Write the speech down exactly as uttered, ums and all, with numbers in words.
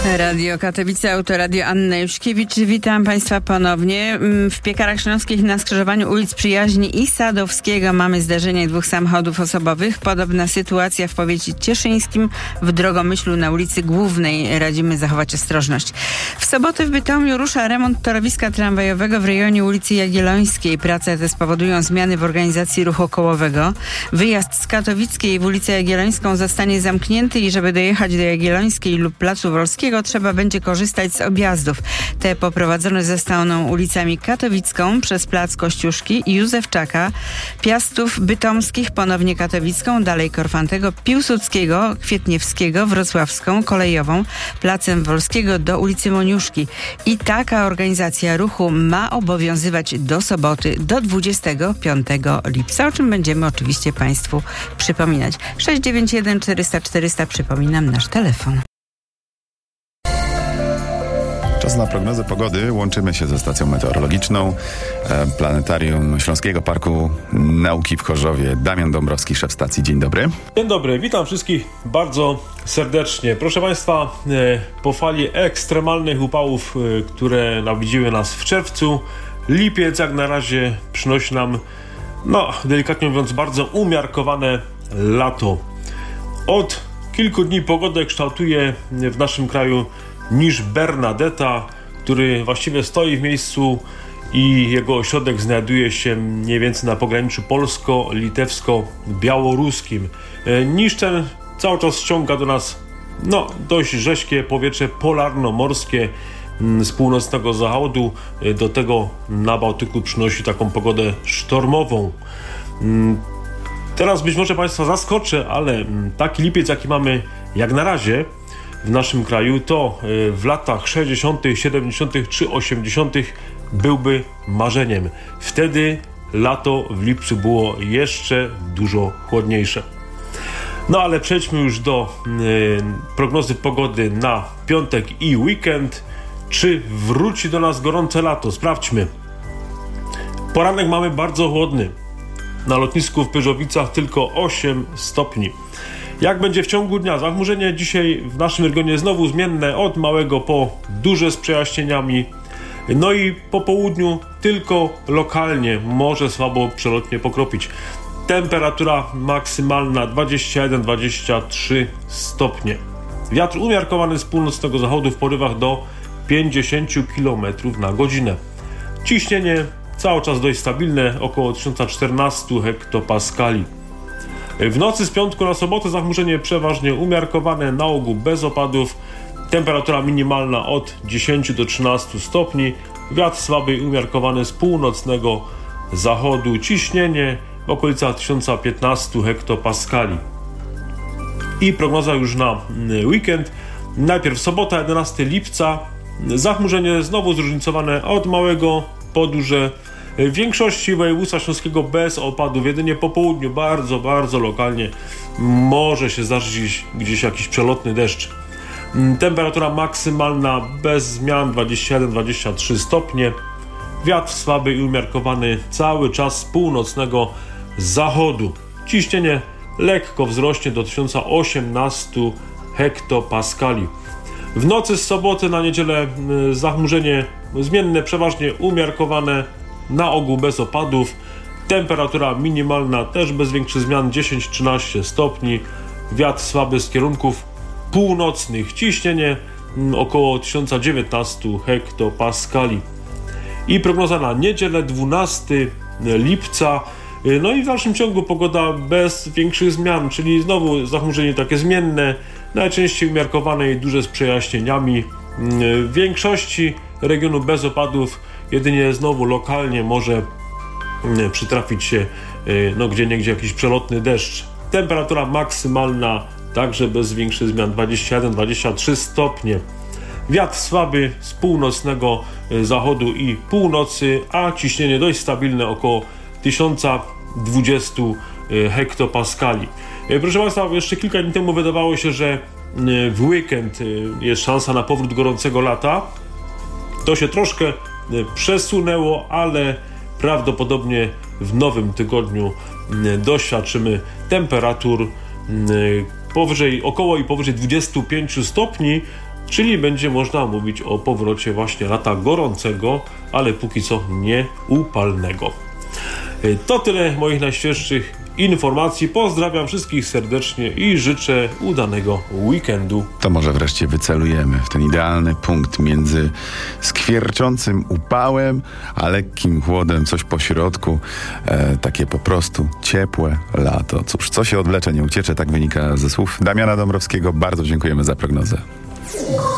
Radio Katowice, Autoradio Anna Juszkiewicz. Witam Państwa ponownie. W Piekarach Śląskich na skrzyżowaniu ulic Przyjaźni i Sadowskiego mamy zdarzenie dwóch samochodów osobowych. Podobna sytuacja w powiecie cieszyńskim w Drogomyślu na ulicy Głównej. Radzimy zachować ostrożność. W sobotę w Bytomiu rusza remont torowiska tramwajowego w rejonie ulicy Jagiellońskiej. Prace te spowodują zmiany w organizacji ruchu kołowego. Wyjazd z Katowickiej w ulicę Jagiellońską zostanie zamknięty i żeby dojechać do Jagiellońskiej lub Placu Wolskiego trzeba będzie korzystać z objazdów. Te poprowadzone zostaną ulicami Katowicką przez Plac Kościuszki i Józefczaka, Piastów Bytomskich, ponownie Katowicką, dalej Korfantego, Piłsudskiego, Kwietniewskiego, Wrocławską, Kolejową, Placem Wolskiego do ulicy Moniuszki. I taka organizacja ruchu ma obowiązywać do soboty, do dwudziestego piątego lipca, o czym będziemy oczywiście Państwu przypominać. sześć dziewięć jeden czterysta czterysta, przypominam, nasz telefon. Czas na prognozę pogody. Łączymy się ze stacją meteorologiczną e, Planetarium Śląskiego Parku Nauki w Chorzowie. Damian Dąbrowski, szef stacji. Dzień dobry. Dzień dobry, witam wszystkich bardzo serdecznie. Proszę Państwa, e, po fali ekstremalnych upałów, e, które nawiedziły nas w czerwcu, lipiec jak na razie przynosi nam, no delikatnie mówiąc, bardzo umiarkowane lato. Od kilku dni pogodę kształtuje w naszym kraju niż Bernadetta, który właściwie stoi w miejscu i jego ośrodek znajduje się mniej więcej na pograniczu polsko-litewsko-białoruskim. Niż ten cały czas ściąga do nas no, dość rześkie powietrze polarno-morskie z północnego zachodu. Do tego na Bałtyku przynosi taką pogodę sztormową. Teraz być może Państwa zaskoczę, ale taki lipiec, jaki mamy jak na razie w naszym kraju, to w latach sześćdziesiątych, siedemdziesiątych czy osiemdziesiątych byłby marzeniem. Wtedy lato w lipcu było jeszcze dużo chłodniejsze. No ale przejdźmy już do y, prognozy pogody na piątek i weekend. Czy wróci do nas gorące lato? Sprawdźmy. Poranek mamy bardzo chłodny. Na lotnisku w Pyrzowicach tylko osiem stopni. Jak będzie w ciągu dnia? Zachmurzenie dzisiaj w naszym regionie znowu zmienne, od małego po duże z przejaśnieniami. No i po południu tylko lokalnie może słabo przelotnie pokropić. Temperatura maksymalna dwadzieścia jeden dwadzieścia trzy stopnie. Wiatr umiarkowany z północnego zachodu w porywach do pięćdziesiąt kilometrów na godzinę. Ciśnienie cały czas dość stabilne, około tysiąc czternaście hektopaskali. W nocy z piątku na sobotę zachmurzenie przeważnie umiarkowane, na ogół bez opadów. Temperatura minimalna od dziesięć do trzynastu stopni. Wiatr słaby i umiarkowany z północnego zachodu. Ciśnienie w okolicach tysiąc piętnaście hektopaskali. I prognoza już na weekend. Najpierw sobota, jedenastego lipca. Zachmurzenie znowu zróżnicowane od małego po duże. W większości województwa śląskiego bez opadów, jedynie po południu bardzo, bardzo lokalnie może się zdarzyć gdzieś jakiś przelotny deszcz. Temperatura maksymalna bez zmian dwadzieścia jeden dwadzieścia trzy stopnie. Wiatr słaby i umiarkowany cały czas z północnego zachodu. Ciśnienie lekko wzrośnie do tysiąc osiemnaście hektopaskali. W nocy z soboty na niedzielę zachmurzenie zmienne, przeważnie umiarkowane, na ogół bez opadów. Temperatura minimalna też bez większych zmian dziesięć do trzynastu stopni. Wiatr słaby z kierunków północnych. Ciśnienie około tysiąc dziewiętnaście hektopaskali. I prognoza na niedzielę dwunastego lipca. No i w dalszym ciągu pogoda bez większych zmian, czyli znowu zachmurzenie takie zmienne, najczęściej umiarkowane i duże z przejaśnieniami. W większości regionu bez opadów, jedynie znowu lokalnie może przytrafić się no gdzieniegdzie jakiś przelotny deszcz. Temperatura maksymalna także bez większych zmian dwadzieścia jeden dwadzieścia trzy stopnie. Wiatr słaby z północnego zachodu i północy, a ciśnienie dość stabilne, około tysiąc dwadzieścia hektopaskali. Proszę Państwa, jeszcze kilka dni temu wydawało się, że w weekend jest szansa na powrót gorącego lata. To się troszkę przesunęło, ale prawdopodobnie w nowym tygodniu doświadczymy temperatur powyżej, około i powyżej dwudziestu pięciu stopni. czyli będzie można mówić o powrocie właśnie lata gorącego, ale póki co nie upalnego. To tyle moich najświeższych informacji. Pozdrawiam wszystkich serdecznie i życzę udanego weekendu. To może wreszcie wycelujemy w ten idealny punkt między skwierczącym upałem, a lekkim chłodem, coś po środku, e, takie po prostu ciepłe lato. Cóż, co się odwlecze, nie uciecze, tak wynika ze słów Damiana Dąbrowskiego. Bardzo dziękujemy za prognozę.